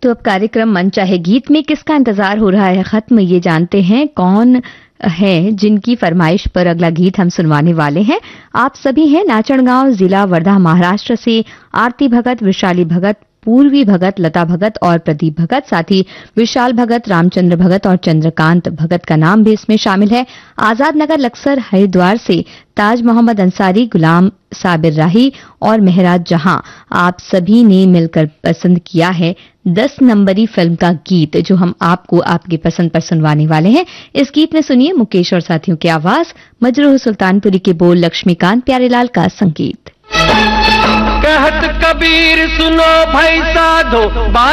तो अब कार्यक्रम मन चाहे गीत में किसका इंतजार हो रहा है खत्म, ये जानते हैं कौन है जिनकी फरमाइश पर अगला गीत हम सुनवाने वाले हैं। आप सभी हैं नाचनगांव, जिला वर्धा, महाराष्ट्र से आरती भगत, विशाली भगत, पूर्वी भगत, लता भगत और प्रदीप भगत, साथ ही विशाल भगत, रामचंद्र भगत और चंद्रकांत भगत का नाम भी इसमें शामिल है। आजाद नगर लक्सर हरिद्वार से ताज मोहम्मद अंसारी, गुलाम साबिर राही और मेहराज जहां, आप सभी ने मिलकर पसंद किया है 10 नंबरी फिल्म का गीत, जो हम आपको आपकी पसंद पर सुनवाने वाले हैं। इस गीत में सुनिए मुकेश और साथियों की आवाज, मजरूह सुल्तानपुरी के बोल, लक्ष्मीकांत प्यारेलाल का संगीत। कहत कबीर सुनो भाई साधो,